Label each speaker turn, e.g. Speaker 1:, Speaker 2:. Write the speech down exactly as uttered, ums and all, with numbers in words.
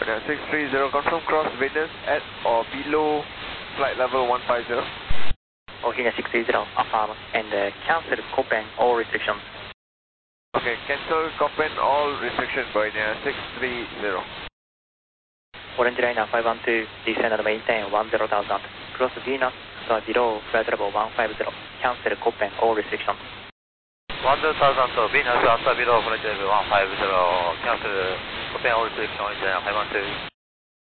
Speaker 1: Boeing six three zero, confirm cross Venus at or below flight level one five zero.
Speaker 2: Boeing six three zero, affirm, and uh, cancel Copen all restrictions.
Speaker 1: Okay, cancel Copen all restrictions, Boeing six three zero.
Speaker 2: Orange Liner five one two, descend and maintain one zero thousand. Cross Venus, uh, below flight level one five zero. Cancel Copen all restrictions.
Speaker 3: one zero thousand to Venus, after below flight level one five zero. Cancel Copen all restrictions, five one two.